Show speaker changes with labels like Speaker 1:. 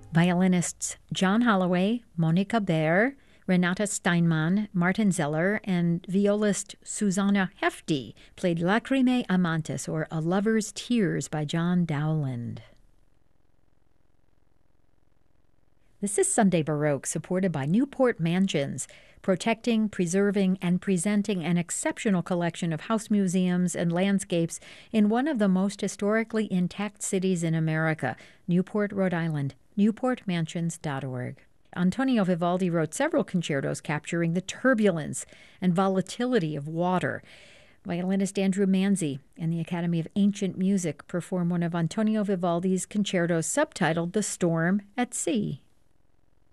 Speaker 1: Violinists John Holloway, Monika Baer, Renata Steinmann, Martin Zeller, and violist Susanna Hefti played Lacrimae Amantis, or A Lover's Tears by John Dowland. This is Sunday Baroque, supported by Newport Mansions, protecting, preserving, and presenting an exceptional collection of house museums and landscapes in one of the most historically intact cities in America, Newport, Rhode Island. newportmansions.org. Antonio Vivaldi wrote several concertos capturing the turbulence and volatility of water. Violinist Andrew Manzi and the Academy of Ancient Music perform one of Antonio Vivaldi's concertos subtitled The Storm at Sea.